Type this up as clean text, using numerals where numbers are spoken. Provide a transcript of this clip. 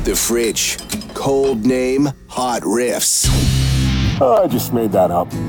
The Fridge. Cold name, hot riffs. I just made that up.